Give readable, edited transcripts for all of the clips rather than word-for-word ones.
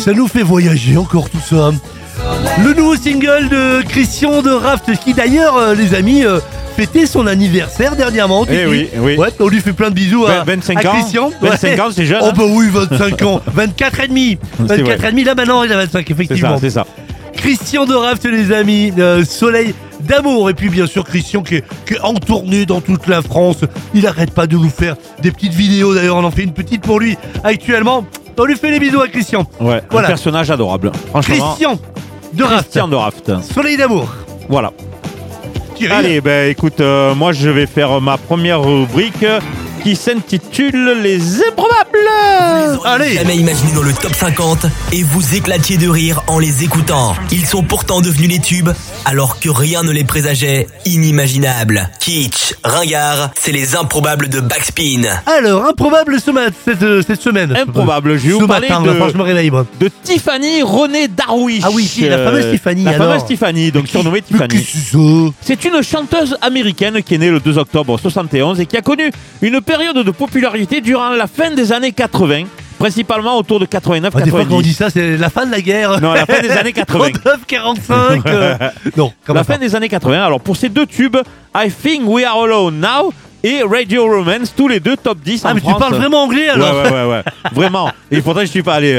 Ça nous fait voyager encore tout ça. Le nouveau single de Christian de Raft, qui d'ailleurs, les amis, fêtait son anniversaire dernièrement. Eh oui. Ouais, on lui fait plein de bisous à 25 à ans. Christian. 25 ans, c'est jeune. Oh bah oui, 25 ans. 24 et demi. 24 et demi, là maintenant, il a 25, effectivement. C'est ça. Christian de Raft, les amis, Soleil d'amour. Et puis bien sûr Christian qui est en tournée dans toute la France. Il arrête pas de nous faire des petites vidéos. D'ailleurs on en fait une petite pour lui actuellement. On lui fait les bisous à Christian. Ouais, voilà. Un personnage adorable. Franchement. Christian de Raft. Soleil d'amour. Voilà. Thierry. Allez, écoute, moi je vais faire ma première rubrique qui s'intitule Les Improbables. Allez. Jamais imaginé dans le top 50 et vous éclatiez de rire en les écoutant. Ils sont pourtant devenus les tubes alors que rien ne les présageait. Inimaginable. Kitsch, ringard, c'est les improbables de Backspin. Alors, improbable cette semaine. Improbable, je vais Ce vous parler matin, je me réveille moi. de Tiffany Renée Darwish. Ah oui, la fameuse Tiffany. La fameuse Tiffany, donc surnommée Tiffany. C'est une chanteuse américaine qui est née le 2 octobre 71 et qui a connu une période de popularité durant la fin des années 80, principalement autour de 89-90. Des fois quand on dit ça, c'est la fin de la guerre. Non, la fin des années 80. 39-45. Non, la fin des années 80. Alors pour ces deux tubes, I Think We Are Alone Now et Radio Romance, tous les deux top 10 en France. Ah mais tu parles vraiment anglais alors. Ouais. Vraiment. Et pourtant je suis pas allé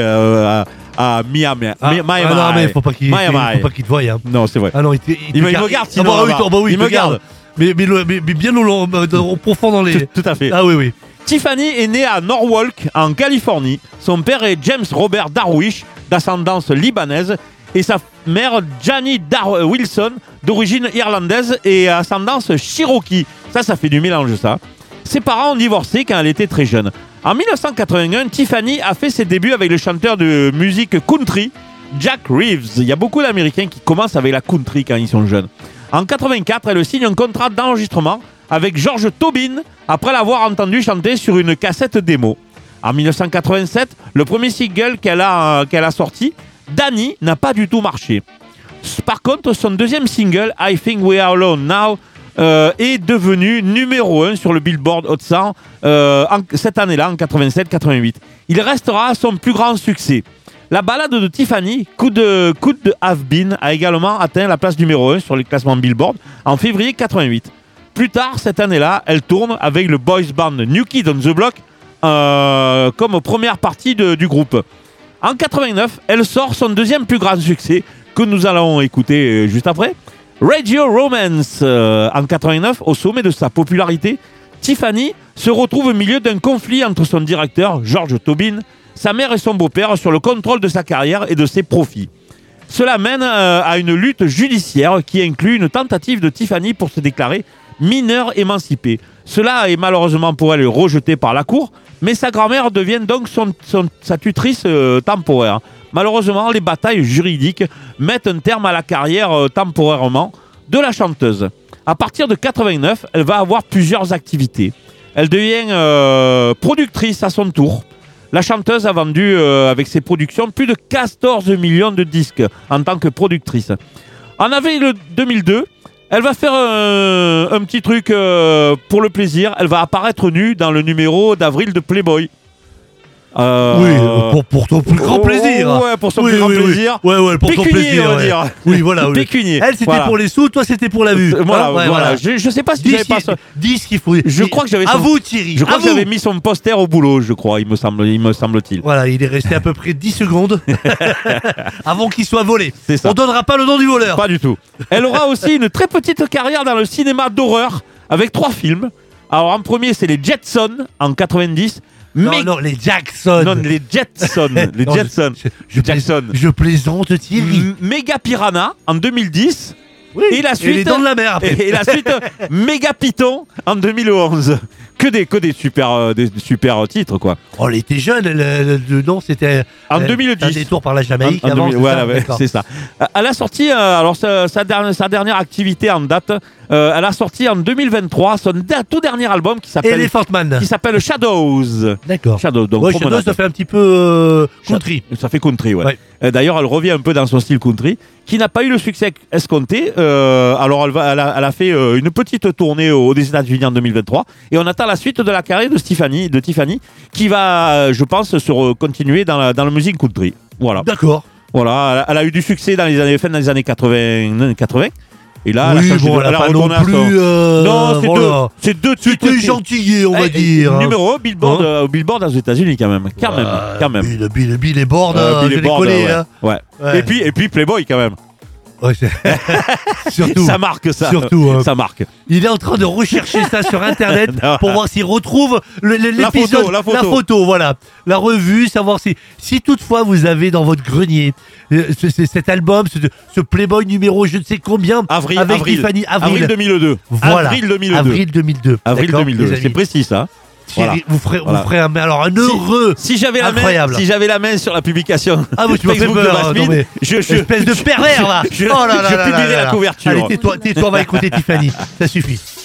à Miami. Miami. Non mais faut pas qu'il te voie. Hein. Non, c'est vrai. Ah non, il me regarde sinon. Oui, il me garde. Mais bien au profond dans les... Tout à fait. Ah oui. Tiffany est née à Norwalk, en Californie. Son père est James Robert Darwish, d'ascendance libanaise, et sa mère, Janie Wilson, d'origine irlandaise et ascendance cherokee. Ça fait du mélange, ça. Ses parents ont divorcé quand elle était très jeune. En 1981, Tiffany a fait ses débuts avec le chanteur de musique country, Jack Reeves. Il y a beaucoup d'Américains qui commencent avec la country quand ils sont jeunes. En 1984, elle signe un contrat d'enregistrement avec George Tobin après l'avoir entendu chanter sur une cassette démo. En 1987, le premier single qu'elle a sorti, Danny, n'a pas du tout marché. Par contre, son deuxième single, I Think We Are Alone Now, est devenu numéro 1 sur le Billboard Hot 100 cette année-là, en 87-88. Il restera son plus grand succès. La ballade de Tiffany, Could Have Been, a également atteint la place numéro 1 sur les classements Billboard en février 88. Plus tard, cette année-là, elle tourne avec le boys band New Kid on the Block comme première partie du groupe. En 89, elle sort son deuxième plus grand succès que nous allons écouter juste après. Radio Romance. En 89, au sommet de sa popularité, Tiffany se retrouve au milieu d'un conflit entre son directeur, George Tobin, sa mère et son beau-père sur le contrôle de sa carrière et de ses profits. Cela mène à une lutte judiciaire qui inclut une tentative de Tiffany pour se déclarer mineure émancipée. Cela est malheureusement pour elle rejeté par la cour, mais sa grand-mère devient donc sa tutrice temporaire. Malheureusement, les batailles juridiques mettent un terme à la carrière temporairement de la chanteuse. À partir de 89, elle va avoir plusieurs activités. Elle devient productrice à son tour. La chanteuse a vendu, avec ses productions, plus de 14 millions de disques en tant que productrice. En avril 2002, elle va faire un petit truc pour le plaisir. Elle va apparaître nue dans le numéro d'avril de Playboy. Oui, pour ton plus grand plaisir. Ouais, pour son plus grand plaisir. Ouais, pour ton plaisir, on va dire. Oui, voilà. Pécunier. Elle, c'était pour les sous, toi, c'était pour la vue. Voilà. Je sais pas si j'avais pas ça. Dis ce qu'il faut. Je crois que j'avais. À vous, Thierry. Je crois que j'avais mis son poster au boulot, je crois, il me semble-t-il. Voilà, il est resté à peu près 10 secondes avant qu'il soit volé. C'est ça. On donnera pas le nom du voleur. Pas du tout. Elle aura aussi une très petite carrière dans le cinéma d'horreur avec 3 films. Alors, en premier, c'est les Jetsons en 90. Non, les Jackson. Non, les Jetsons. Les Jetsons. Je plaisante, Thierry. Méga Piranha en 2010. Oui, et la suite, les dents de la mer. Et la suite, Méga Python en 2011. Que des super titres, quoi. Oh, elle était jeune. Non, c'était en 2010. Un détour par la Jamaïque. Voilà, c'est ça. Elle a sorti, alors sa dernière activité en date, Elle a sorti en 2023 son tout dernier album qui Elephant Man. s'appelle Shadows. D'accord. Shadows, donc Ouais, promenade. Shadows, ça fait un petit peu country. Ça fait country, ouais. Ouais. D'ailleurs, elle revient un peu dans son style country, qui n'a pas eu le succès escompté. Alors, elle a fait une petite tournée des États-Unis en 2023, et on attend la suite de la carrière de Tiffany, qui va, je pense, continuer dans la musique country. Voilà. D'accord. Voilà, elle a eu du succès dans les années 80. Et là, Oui, elle a changé bon, de- elle a elle a pas non retourné à son- plus. Non, Voilà. c'est deux titres. C'était gentil, on va dire. Hein. Numéro 1 Billboard aux États-Unis quand même. Quand même. Bill et Board, Bill je et les Board, connais. ouais. Hein. Ouais. Ouais. Et puis Playboy quand même. Ouais, surtout. Ça marque ça. Surtout, hein. Ça marque. Il est en train de rechercher ça sur internet Non. pour voir s'il retrouve l'épisode, La photo. voilà, la revue, savoir si toutefois vous avez dans votre grenier cet album, ce Playboy numéro je ne sais combien avec Tiffany. Avril 2002. Voilà. Avril 2002. Avril 2002. Avril D'accord, 2002. les amis. C'est précis ça. Thierry, Voilà. vous ferez un heureux. Si j'avais Incroyable. la main sur la publication. Ah, mais tu m'as fait Facebook de peur. Basmine, Non, mais espèce de pervers, là. je Oh là là là publierai là la là. couverture. Allez, tais-toi, on va écouter Tiffany. Ça suffit.